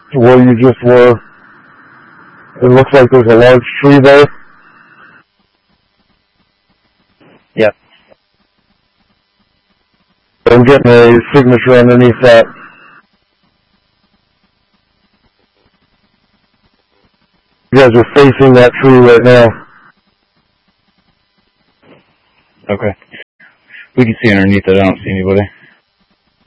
where you just were. It looks like there's a large tree there. Yep. I'm getting a signature underneath that. You guys are facing that tree right now. Okay. We can see underneath it. I don't see anybody.